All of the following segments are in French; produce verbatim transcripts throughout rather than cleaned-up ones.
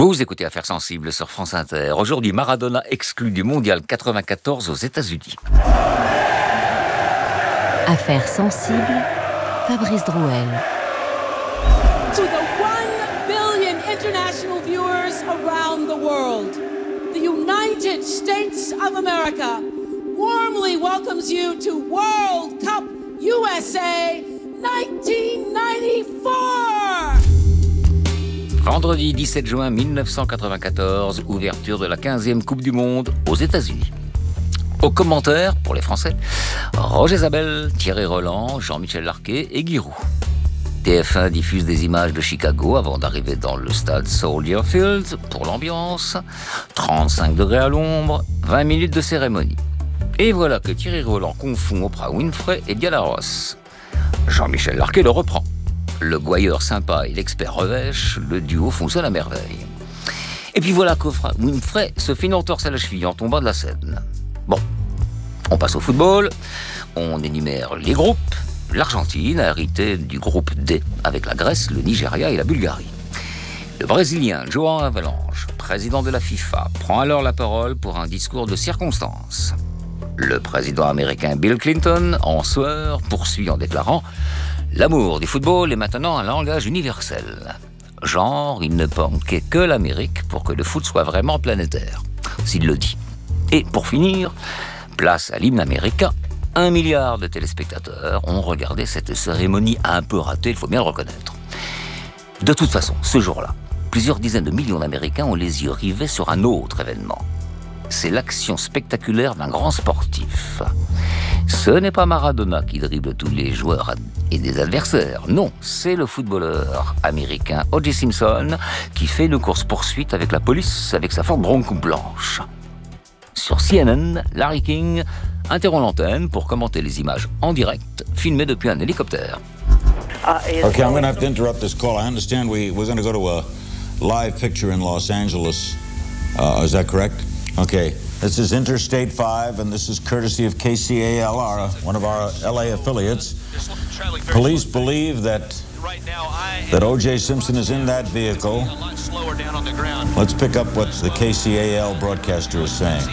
Vous écoutez Affaires sensibles sur France Inter. Aujourd'hui, Maradona exclu du mondial quatre-vingt-quatorze aux États-Unis. Affaires sensibles, Fabrice Drouel. To the one billion international viewers around the world, the United States of America warmly welcomes you to World Cup U S A nineteen ninety-four. Vendredi dix-sept juin mille neuf cent quatre-vingt-quatorze, ouverture de la quinzième Coupe du Monde aux États-Unis. Aux commentaires, pour les Français, Roger Zabel, Thierry Roland, Jean-Michel Larquet et Guy Roux. T F un diffuse des images de Chicago avant d'arriver dans le stade Soldier Field pour l'ambiance. trente-cinq degrés à l'ombre, vingt minutes de cérémonie. Et voilà que Thierry Roland confond Oprah Winfrey et Diana Ross. Jean-Michel Larquet le reprend. Le gouailleur sympa et l'expert revêche, le duo fonctionne à merveille. Et puis voilà qu'Oprah Winfrey se fait une entorse à la cheville en tombant de la scène. Bon, on passe au football, on énumère les groupes. L'Argentine a hérité du groupe D avec la Grèce, le Nigeria et la Bulgarie. Le Brésilien João Havelange, président de la FIFA, prend alors la parole pour un discours de circonstance. Le président américain Bill Clinton, en sueur, poursuit en déclarant « L'amour du football est maintenant un langage universel. Genre, il ne manquait que l'Amérique pour que le foot soit vraiment planétaire. » S'il le dit. Et pour finir, place à l'hymne américain. Un milliard de téléspectateurs ont regardé cette cérémonie un peu ratée, il faut bien le reconnaître. De toute façon, ce jour-là, plusieurs dizaines de millions d'Américains ont les yeux rivés sur un autre événement. C'est l'action spectaculaire d'un grand sportif. Ce n'est pas Maradona qui dribble tous les joueurs et des adversaires. Non, c'est le footballeur américain O J Simpson qui fait une course-poursuite avec la police avec sa Ford Bronco blanche. Sur C N N, Larry King interrompt l'antenne pour commenter les images en direct, filmées depuis un hélicoptère. Okay, I'm going to have to interrupt this call. I understand we, we're going to go to a live picture in Los Angeles. Uh, is that correct? Okay. This is Interstate five, and this is courtesy of K C A L R, one of our L A affiliates. Police believe that that O J Simpson is in that vehicle. Let's pick up what the K C A L broadcaster is saying.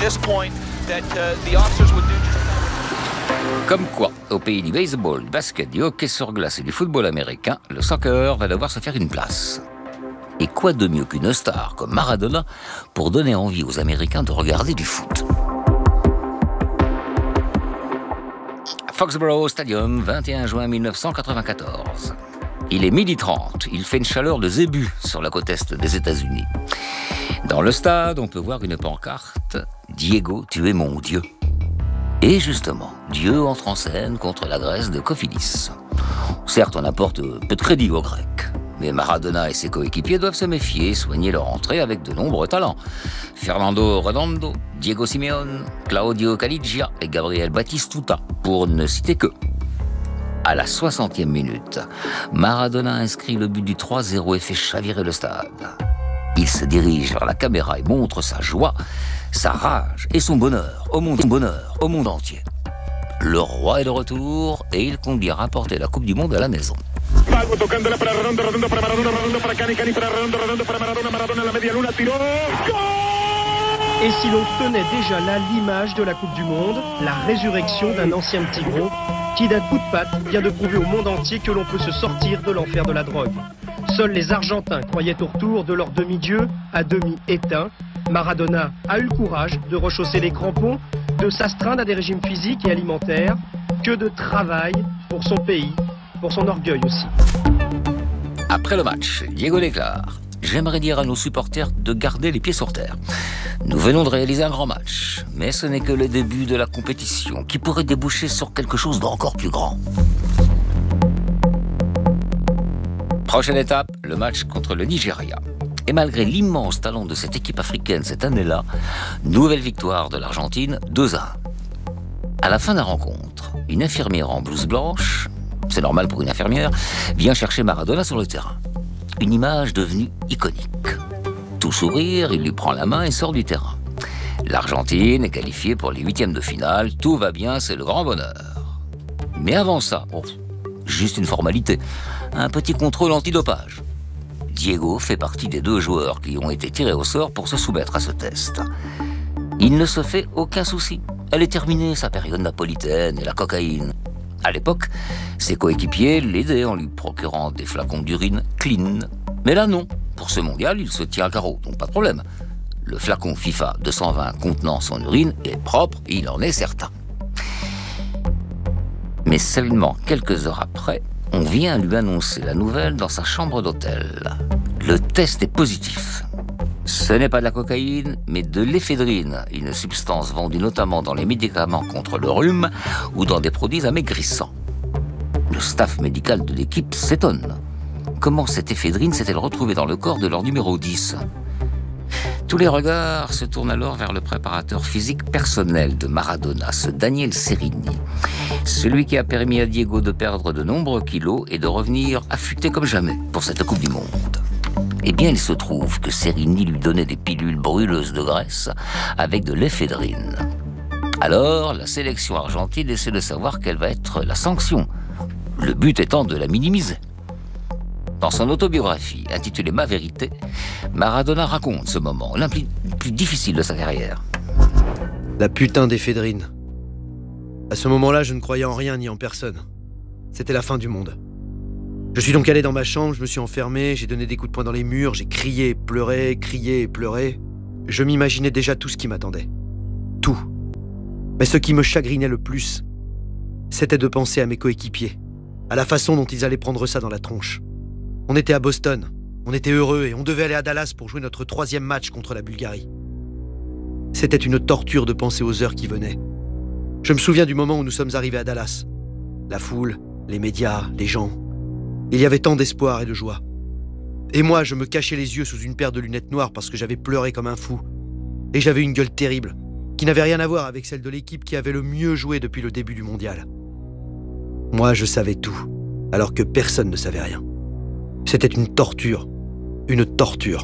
Comme quoi, au pays du baseball, du basket, du hockey sur glace et du football américain, le soccer va devoir se faire une place. Et quoi de mieux qu'une star comme Maradona pour donner envie aux Américains de regarder du foot. Foxborough Stadium, vingt et un juin mille neuf cent quatre-vingt-quatorze. Il est midi trente, il fait une chaleur de zébu sur la côte est des États-Unis. Dans le stade, on peut voir une pancarte « Diego, tu es mon Dieu ». Et justement, Dieu entre en scène contre la Grèce de Kofidis. Certes, on apporte peu de crédit aux Grecs. Mais Maradona et ses coéquipiers doivent se méfier et soigner leur entrée avec de nombreux talents. Fernando Redondo, Diego Simeone, Claudio Caligia et Gabriel Batistuta, pour ne citer que. À la soixantième minute, Maradona inscrit le but du trois zéro et fait chavirer le stade. Il se dirige vers la caméra et montre sa joie, sa rage et son bonheur au monde, son bonheur au monde entier. Le roi est de retour et il compte bien rapporter la Coupe du Monde à la maison. Pago tocándola para Redondo, Redondo para Maradona, Redondo para Cani, Cani para Redondo, Redondo para Maradona, Maradona en la media luna, tiró, ¡gol! Et si l'on tenait déjà là l'image de la Coupe du Monde, la résurrection d'un ancien petit gros, qui d'un coup de patte vient de prouver au monde entier que l'on peut se sortir de l'enfer de la drogue. Seuls les Argentins croyaient au retour de leur demi-dieu, à demi éteint. Maradona a eu le courage de rechausser les crampons, de s'astreindre à des régimes physiques et alimentaires, que de travail pour son pays, pour son orgueil aussi. Après le match, Diego déclare « J'aimerais dire à nos supporters de garder les pieds sur terre. Nous venons de réaliser un grand match, mais ce n'est que le début de la compétition qui pourrait déboucher sur quelque chose d'encore plus grand. » Prochaine étape, le match contre le Nigeria. Et malgré l'immense talent de cette équipe africaine cette année-là, nouvelle victoire de l'Argentine, deux à un. À la fin de la rencontre, une infirmière en blouse blanche, c'est normal pour une infirmière, vient chercher Maradona sur le terrain. Une image devenue iconique. Tout sourire, il lui prend la main et sort du terrain. L'Argentine est qualifiée pour les huitièmes de finale, tout va bien, c'est le grand bonheur. Mais avant ça, oh, juste une formalité, un petit contrôle antidopage. Diego fait partie des deux joueurs qui ont été tirés au sort pour se soumettre à ce test. Il ne se fait aucun souci. Elle est terminée, sa période napolitaine et la cocaïne. À l'époque, ses coéquipiers l'aidaient en lui procurant des flacons d'urine clean. Mais là, non. Pour ce mondial, il se tient à carreau, donc pas de problème. Le flacon FIFA deux cent vingt contenant son urine est propre, il en est certain. Mais seulement quelques heures après, on vient lui annoncer la nouvelle dans sa chambre d'hôtel. Le test est positif. Ce n'est pas de la cocaïne, mais de l'éphédrine, une substance vendue notamment dans les médicaments contre le rhume ou dans des produits amaigrissants. Le staff médical de l'équipe s'étonne. Comment cette éphédrine s'est-elle retrouvée dans le corps de leur numéro dix ? Tous les regards se tournent alors vers le préparateur physique personnel de Maradona, ce Daniel Serrini. Celui qui a permis à Diego de perdre de nombreux kilos et de revenir affûté comme jamais pour cette Coupe du Monde. Eh bien, il se trouve que Serrini lui donnait des pilules brûleuses de graisse avec de l'éphédrine. Alors, la sélection argentine essaie de savoir quelle va être la sanction, le but étant de la minimiser. Dans son autobiographie, intitulée Ma vérité, Maradona raconte ce moment, l'un plus, plus difficile de sa carrière. La putain d'éphédrine. À ce moment-là, je ne croyais en rien ni en personne. C'était la fin du monde. Je suis donc allé dans ma chambre, je me suis enfermé, j'ai donné des coups de poing dans les murs, j'ai crié, pleuré, crié et pleuré. Je m'imaginais déjà tout ce qui m'attendait. Tout. Mais ce qui me chagrinait le plus, c'était de penser à mes coéquipiers, à la façon dont ils allaient prendre ça dans la tronche. On était à Boston, on était heureux et on devait aller à Dallas pour jouer notre troisième match contre la Bulgarie. C'était une torture de penser aux heures qui venaient. Je me souviens du moment où nous sommes arrivés à Dallas. La foule, les médias, les gens. Il y avait tant d'espoir et de joie. Et moi, je me cachais les yeux sous une paire de lunettes noires parce que j'avais pleuré comme un fou. Et j'avais une gueule terrible, qui n'avait rien à voir avec celle de l'équipe qui avait le mieux joué depuis le début du mondial. Moi, je savais tout, alors que personne ne savait rien. C'était une torture. Une torture.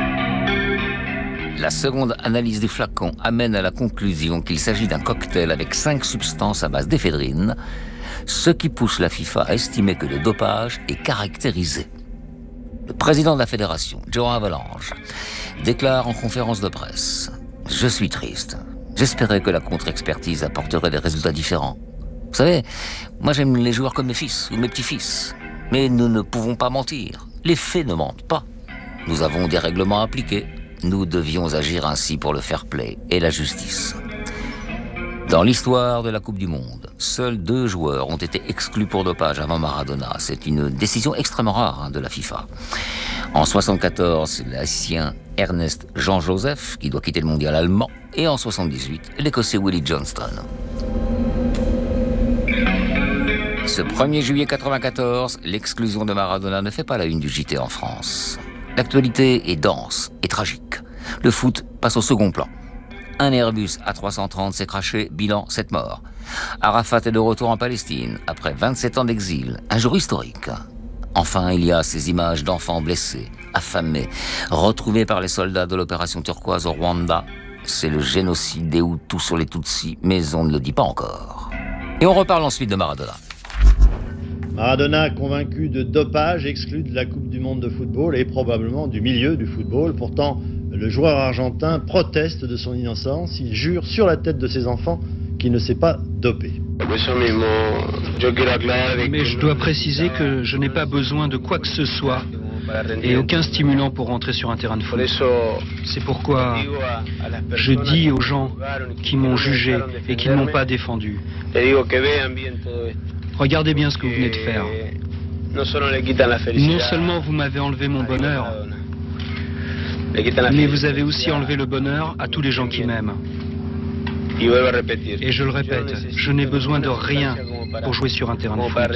La seconde analyse du flacon amène à la conclusion qu'il s'agit d'un cocktail avec cinq substances à base d'éphédrine, ce qui pousse la FIFA à estimer que le dopage est caractérisé. Le président de la fédération, Joe Avalanche, déclare en conférence de presse « Je suis triste. J'espérais que la contre-expertise apporterait des résultats différents. Vous savez, moi j'aime les joueurs comme mes fils ou mes petits-fils. Mais nous ne pouvons pas mentir. Les faits ne mentent pas. Nous avons des règlements à appliquer. Nous devions agir ainsi pour le fair play et la justice. » Dans l'histoire de la Coupe du Monde, seuls deux joueurs ont été exclus pour dopage avant Maradona. C'est une décision extrêmement rare hein, de la FIFA. En soixante-quatorze, c'est l'Haïtien Ernest Jean-Joseph qui doit quitter le mondial allemand. Et en soixante-dix-huit, l'Écossais Willie Johnston. Ce premier juillet quatre-vingt-quatorze, l'exclusion de Maradona ne fait pas la une du J T en France. L'actualité est dense et tragique. Le foot passe au second plan. Un Airbus A trois cent trente s'est crashé, bilan sept morts. Arafat est de retour en Palestine, après vingt-sept ans d'exil, un jour historique. Enfin, il y a ces images d'enfants blessés, affamés, retrouvés par les soldats de l'opération turquoise au Rwanda. C'est le génocide des Hutus sur les Tutsis, mais on ne le dit pas encore. Et on reparle ensuite de Maradona. Maradona, convaincu de dopage, exclu de la Coupe du Monde de football et probablement du milieu du football. Pourtant, le joueur argentin proteste de son innocence. Il jure sur la tête de ses enfants qu'il ne s'est pas dopé. Mais je dois préciser que je n'ai pas besoin de quoi que ce soit et aucun stimulant pour rentrer sur un terrain de foot. C'est pourquoi je dis aux gens qui m'ont jugé et qui ne m'ont pas défendu: regardez bien ce que vous venez de faire. Non seulement vous m'avez enlevé mon bonheur, mais vous avez aussi enlevé le bonheur à tous les gens qui m'aiment. Et je le répète, je n'ai besoin de rien pour jouer sur un terrain de foot.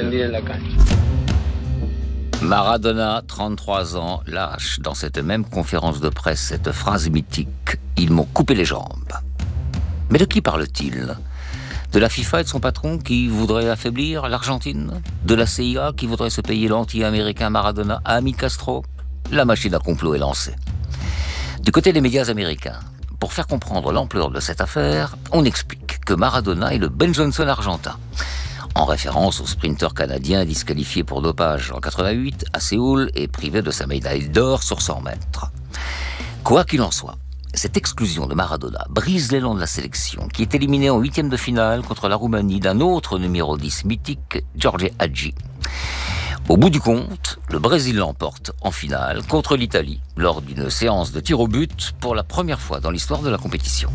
Maradona, trente-trois ans, lâche dans cette même conférence de presse cette phrase mythique « Ils m'ont coupé les jambes ». Mais de qui parle-t-il ? De la FIFA et de son patron qui voudrait affaiblir l'Argentine ? De la C I A qui voudrait se payer l'anti-américain Maradona à Ami Castro ? La machine à complot est lancée. Du côté des médias américains, pour faire comprendre l'ampleur de cette affaire, on explique que Maradona est le Ben Johnson argentin. en référence au sprinter canadien disqualifié pour dopage en quatre-vingt-huit à Séoul et privé de sa médaille d'or sur cent mètres. Quoi qu'il en soit, cette exclusion de Maradona brise l'élan de la sélection, qui est éliminée en huitième de finale contre la Roumanie d'un autre numéro dix mythique, Jorge Hagi. Au bout du compte, le Brésil l'emporte en finale contre l'Italie lors d'une séance de tir au but pour la première fois dans l'histoire de la compétition.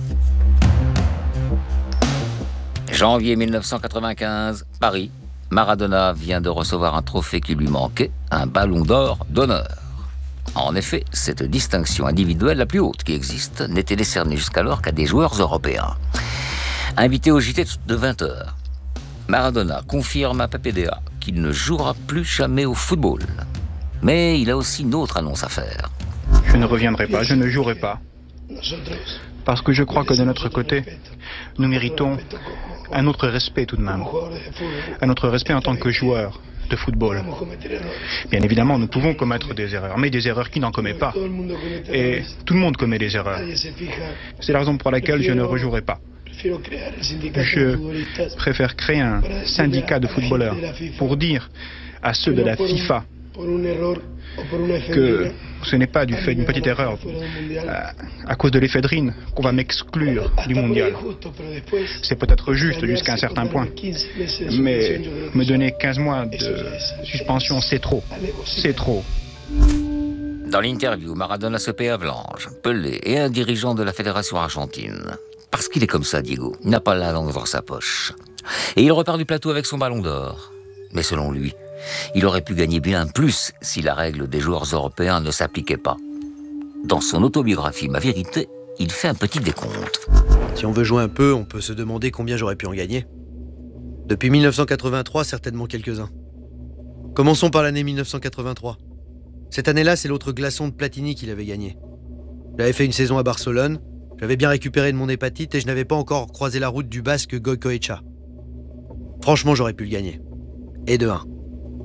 Janvier mille neuf cent quatre-vingt-quinze, Paris. Maradona vient de recevoir un trophée qui lui manquait, un ballon d'or d'honneur. En effet, cette distinction individuelle la plus haute qui existe n'était décernée jusqu'alors qu'à des joueurs européens. Invité au J T de vingt heures, Maradona confirme à Papédéa qu'il ne jouera plus jamais au football. Mais il a aussi une autre annonce à faire. Je ne reviendrai pas, je ne jouerai pas. Parce que je crois que de notre côté, nous méritons un autre respect tout de même. Un autre respect en tant que joueur de football. Bien évidemment, nous pouvons commettre des erreurs, mais des erreurs qui n'en commet pas. Et tout le monde commet des erreurs. C'est la raison pour laquelle je ne rejouerai pas. Je préfère créer un syndicat de footballeurs pour dire à ceux de la FIFA que ce n'est pas du fait d'une petite erreur, à, à cause de l'éphédrine, qu'on va m'exclure du mondial. C'est peut-être juste jusqu'à un certain point, mais me donner quinze mois de suspension, c'est trop. C'est trop. Dans l'interview, Maradona se paie Avalanche, Pelé et un dirigeant de la Fédération argentine. Parce qu'il est comme ça, Diego. Il n'a pas la langue dans sa poche. Et il repart du plateau avec son ballon d'or. Mais selon lui, il aurait pu gagner bien plus si la règle des joueurs européens ne s'appliquait pas. Dans son autobiographie Ma Vérité, il fait un petit décompte. Si on veut jouer un peu, on peut se demander combien j'aurais pu en gagner. Depuis mille neuf cent quatre-vingt-trois, certainement quelques-uns. Commençons par l'année mille neuf cent quatre-vingt-trois. Cette année-là, c'est l'autre glaçon de Platini qui l'avait gagné. J'avais fait une saison à Barcelone, j'avais bien récupéré de mon hépatite et je n'avais pas encore croisé la route du basque Goicoechea. Franchement, j'aurais pu le gagner. Et de un.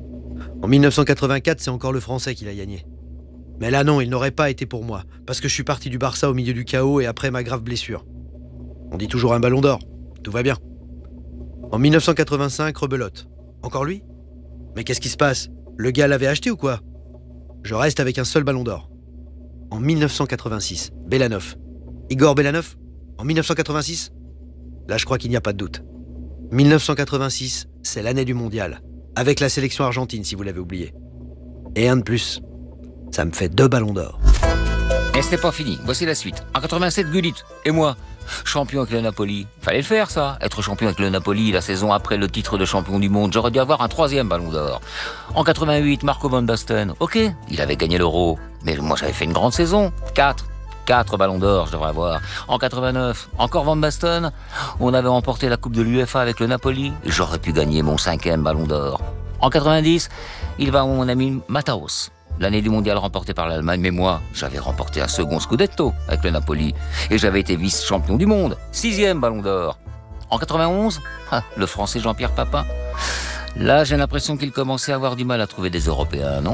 En mille neuf cent quatre-vingt-quatre, c'est encore le Français qui l'a gagné. Mais là non, il n'aurait pas été pour moi, parce que je suis parti du Barça au milieu du chaos et après ma grave blessure. On dit toujours un ballon d'or, tout va bien. En mille neuf cent quatre-vingt-cinq, rebelote. Encore lui? Mais qu'est-ce qui se passe? Le gars l'avait acheté ou quoi? Je reste avec un seul ballon d'or. En mille neuf cent quatre-vingt-six, Belanov. Igor Belanov? En mille neuf cent quatre-vingt-six? Là, je crois qu'il n'y a pas de doute. mille neuf cent quatre-vingt-six, c'est l'année du mondial. Avec la sélection argentine, si vous l'avez oublié. Et un de plus. Ça me fait deux ballons d'or. Et ce n'est pas fini. Voici la suite. En quatre-vingt-sept, Gullit. Et moi, champion avec le Napoli. Fallait le faire, ça. Être champion avec le Napoli, la saison après le titre de champion du monde. J'aurais dû avoir un troisième ballon d'or. En quatre-vingt-huit, Marco van Basten. Ok, il avait gagné l'Euro. Mais moi, j'avais fait une grande saison. Quatre. Quatre ballons d'or, je devrais avoir. En quatre-vingt-neuf, encore Van Basten. On avait remporté la Coupe de l'U E F A avec le Napoli. J'aurais pu gagner mon cinquième ballon d'or. En quatre-vingt-dix, il va à mon ami Mataos. L'année du mondial remportée par l'Allemagne. Mais moi, j'avais remporté un second Scudetto avec le Napoli. Et j'avais été vice-champion du monde. Sixième ballon d'or. En quatre-vingt-onze, ah, le Français Jean-Pierre Papin. Là, j'ai l'impression qu'il commençait à avoir du mal à trouver des Européens, non ?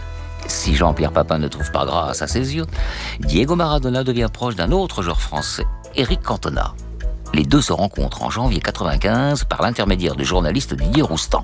Si Jean-Pierre Papin ne trouve pas grâce à ses yeux, Diego Maradona devient proche d'un autre joueur français, Éric Cantona. Les deux se rencontrent en janvier quatre-vingt-quinze par l'intermédiaire du journaliste Didier Roustan.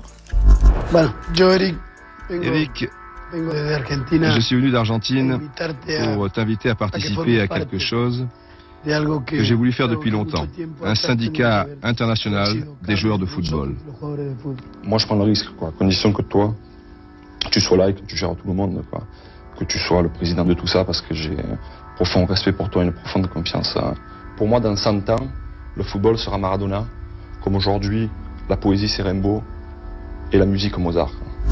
Éric, je suis venu d'Argentine pour t'inviter à participer à quelque chose que j'ai voulu faire depuis longtemps, un syndicat international des joueurs de football. Moi, je prends le risque, quoi, à condition que toi, tu sois là et que tu gères tout le monde, quoi. Que tu sois le président de tout ça, parce que j'ai un profond respect pour toi et une profonde confiance. Pour moi, dans cent ans, le football sera Maradona, comme aujourd'hui, la poésie c'est Rimbaud et la musique Mozart.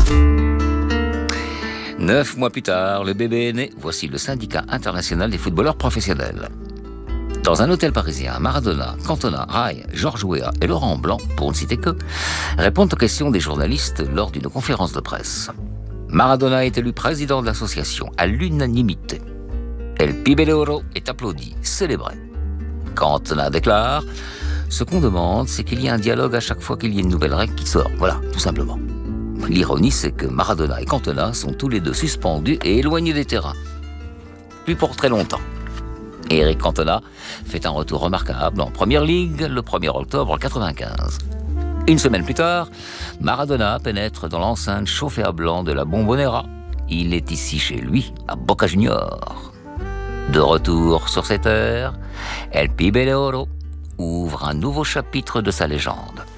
Neuf mois plus tard, le bébé est né. Voici le syndicat international des footballeurs professionnels. Dans un hôtel parisien, Maradona, Cantona, Rai, Georges Weah et Laurent Blanc, pour ne citer que, répondent aux questions des journalistes lors d'une conférence de presse. Maradona est élu président de l'association à l'unanimité. El Pibe de Oro est applaudi, célébré. Cantona déclare « Ce qu'on demande, c'est qu'il y ait un dialogue à chaque fois qu'il y ait une nouvelle règle qui sort. Voilà, tout simplement. » L'ironie, c'est que Maradona et Cantona sont tous les deux suspendus et éloignés des terrains. Puis pour très longtemps. Éric Cantona fait un retour remarquable en Première Ligue le premier octobre quatre-vingt-quinze. Une semaine plus tard, Maradona pénètre dans l'enceinte chauffée à blanc de la Bombonera. Il est ici chez lui, à Boca Juniors. De retour sur ses terres, El Pibe de Oro ouvre un nouveau chapitre de sa légende.